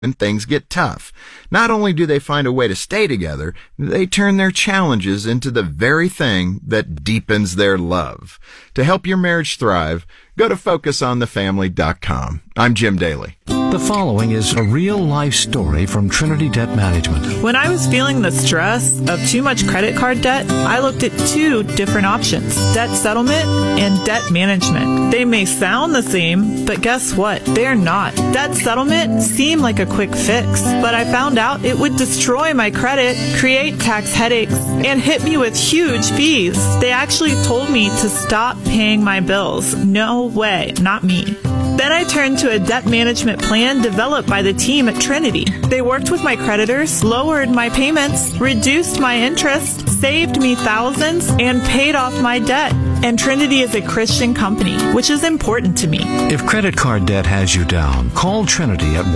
when things get tough. Not only do they find a way to stay together, they turn their challenges into the very thing that deepens their love. To help your marriage thrive, go to FocusOnTheFamily.com. I'm Jim Daly. The following is a real-life story from Trinity Debt Management. When I was feeling the stress of too much credit card debt, I looked at two different options: debt settlement and debt management. They may sound the same, but guess what? They're not. Debt settlement seemed like a quick fix, but I found out it would destroy my credit, create tax headaches, and hit me with huge fees. They actually told me to stop paying my bills. No way, not me. Then I turned to a debt management plan developed by the team at Trinity. They worked with my creditors, lowered my payments, reduced my interest, saved me thousands, and paid off my debt. And Trinity is a Christian company, which is important to me. If credit card debt has you down, call Trinity at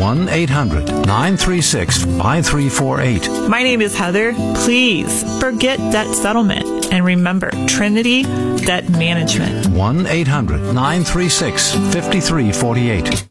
1-800-936-5348. My name is Heather. Please forget debt settlement. And remember, Trinity Debt Management. 1-800-936-5348.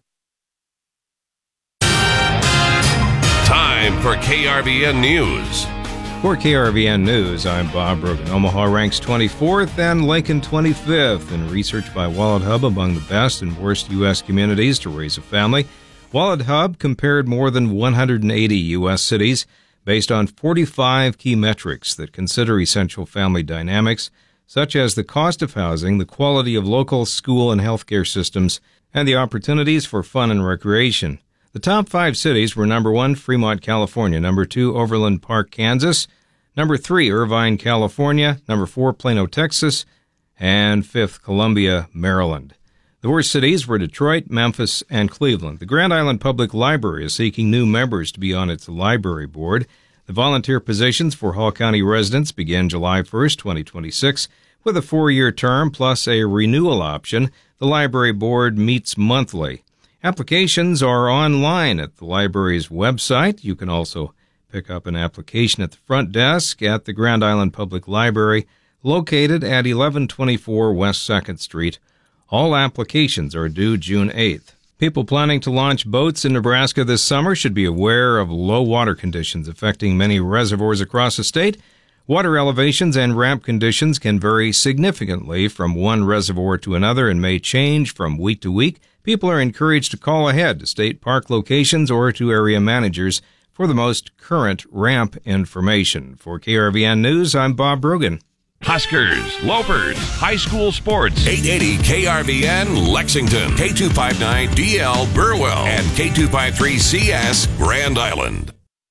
Time for KRVN News. For KRVN News, I'm Bob Brogan. Omaha ranks 24th and Lincoln 25th in research by WalletHub among the best and worst U.S. communities to raise a family. WalletHub compared more than 180 U.S. cities based on 45 key metrics that consider essential family dynamics, such as the cost of housing, the quality of local school and healthcare systems, and the opportunities for fun and recreation. The top 5 cities were number 1, Fremont, California, number 2, Overland Park, Kansas, number 3, Irvine, California, number 4, Plano, Texas, and 5th, Columbia, Maryland. The worst cities were Detroit, Memphis, and Cleveland. The Grand Island Public Library is seeking new members to be on its library board. The volunteer positions for Hall County residents begin July 1st, 2026, with a 4-year term plus a renewal option. The library board meets monthly. Applications are online at the library's website. You can also pick up an application at the front desk at the Grand Island Public Library, located at 1124 West 2nd Street. All applications are due June 8th. People planning to launch boats in Nebraska this summer should be aware of low water conditions affecting many reservoirs across the state. Water elevations and ramp conditions can vary significantly from one reservoir to another and may change from week to week. People are encouraged to call ahead to state park locations or to area managers for the most current ramp information. For KRVN News, I'm Bob Brogan. Huskers, Lopers, high school sports. 880 KRVN Lexington, K259DL Burwell, and K253CS Grand Island.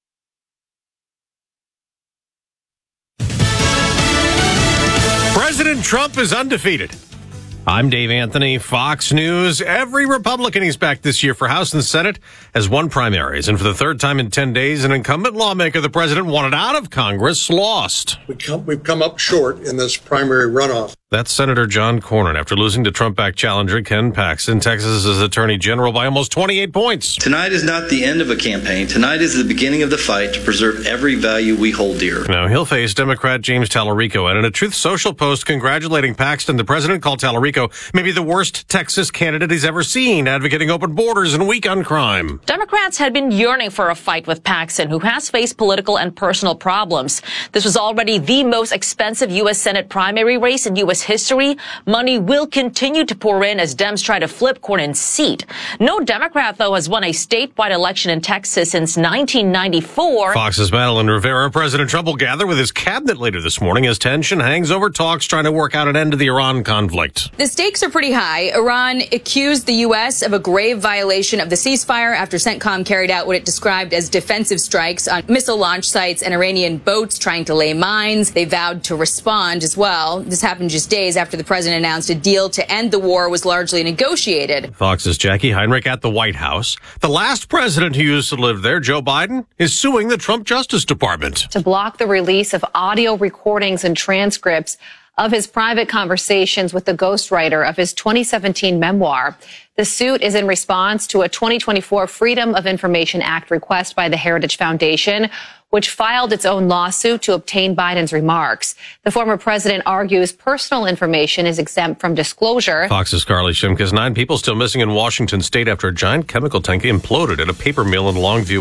President Trump is undefeated. I'm Dave Anthony, Fox News. Every Republican he's backed this year for House and Senate has won primaries. And for the third time in 10 days, an incumbent lawmaker the president wanted out of Congress lost. We've come up short in this primary runoff. That's Senator John Cornyn after losing to Trump-backed challenger Ken Paxton, Texas's attorney general, by almost 28 points. Tonight is not the end of a campaign. Tonight is the beginning of the fight to preserve every value we hold dear. Now, he'll face Democrat James Tallarico. And in a Truth Social post congratulating Paxton, the president called Tallarico maybe the worst Texas candidate he's ever seen, advocating open borders and weak on crime. Democrats had been yearning for a fight with Paxton, who has faced political and personal problems. This was already the most expensive U.S. Senate primary race in U.S. history. Money will continue to pour in as Dems try to flip Cornyn's seat. No Democrat, though, has won a statewide election in Texas since 1994. Fox's Madeline Rivera. President Trump will gather with his cabinet later this morning as tension hangs over talks trying to work out an end to the Iran conflict. The stakes are pretty high. Iran accused the U.S. of a grave violation of the ceasefire after CENTCOM carried out what it described as defensive strikes on missile launch sites and Iranian boats trying to lay mines. They vowed to respond as well. This happened just days after the president announced a deal to end the war was largely negotiated. Fox's Jackie Heinrich at the White House. The last president who used to live there, Joe Biden, is suing the Trump Justice Department to block the release of audio recordings and transcripts of his private conversations with the ghostwriter of his 2017 memoir. The suit is in response to a 2024 Freedom of Information Act request by the Heritage Foundation, which filed its own lawsuit to obtain Biden's remarks. The former president argues personal information is exempt from disclosure. Fox's Carly Shimkus. 9 people still missing in Washington state after a giant chemical tank imploded at a paper mill in Longview.